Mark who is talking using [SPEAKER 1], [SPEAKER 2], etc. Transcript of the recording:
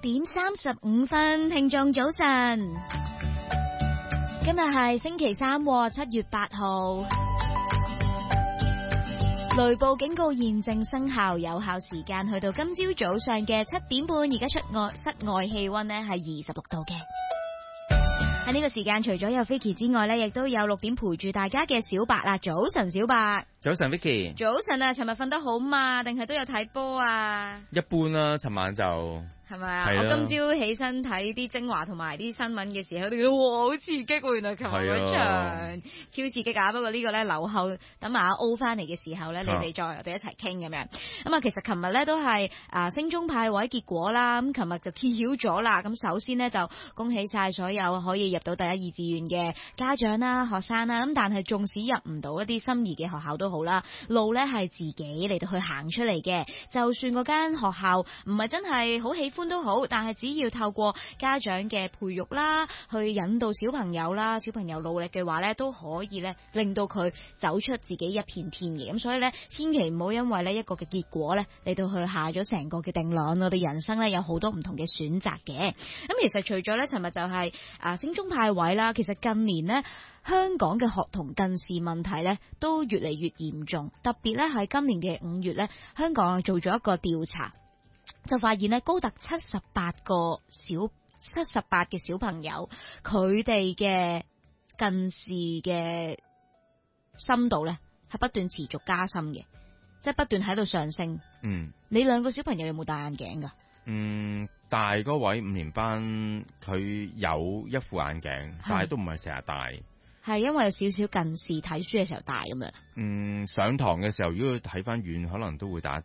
[SPEAKER 1] 6:35，聽眾早晨。今日係星期三，7月8號。雷暴警告現正生效，有效時間去到今朝早上嘅7點半。而家室外氣溫呢係26度嘅。喺呢個時間，除咗有 Vicky 之外呢，亦都有6點陪住大家嘅小白啦。早晨，小白。
[SPEAKER 2] 早晨 Vicky。
[SPEAKER 1] 早晨啊，尋日瞓得好嘛？定係都有睇波啊？
[SPEAKER 2] 一般啦，尋晚就
[SPEAKER 1] 係咪啊？我今朝起身睇啲精華同埋啲新聞嘅時候，都覺得哇，好刺激喎！原來琴日嗰場超刺激啊！不過呢個咧，留後等埋阿 O 翻嚟嘅時候咧，你哋再我哋一齊傾咁樣。咁啊，其實琴日咧都係升中派位結果啦。咁琴日就揭曉咗啦。咁首先呢，就恭喜晒所有可以入到第1、2志願嘅家長啦、學生啦。咁但係縱使入唔到一啲心儀嘅學校都好啦，路咧係自己嚟到去行出嚟嘅。就算嗰間學校唔係真係好喜歡都好，但係只要透過家長嘅培育啦，去引導小朋友啦，小朋友努力嘅話咧，都可以咧令到佢走出自己一片天嘅。咁所以咧，千祈唔好因為呢一個嘅結果咧嚟到去下咗成個嘅定論。我哋人生咧有好多唔同嘅選擇嘅。咁其實除咗咧，尋日就係升中派位啦。其實近年呢，香港嘅學童近視問題咧都越嚟越嚴重，特別咧喺今年嘅5月咧，香港做咗一個調查。就發現咧，高達78嘅小朋友，佢哋嘅近視嘅深度咧係不斷持續加深嘅，即係不斷喺度上升。你兩個小朋友有冇戴眼鏡噶？
[SPEAKER 2] 大嗰位5年班佢有一副眼鏡，但係都唔係成日戴。
[SPEAKER 1] 係因為有少少近視，睇書嘅時候戴咁樣。
[SPEAKER 2] 上堂嘅時候如果睇翻遠，可能都會戴一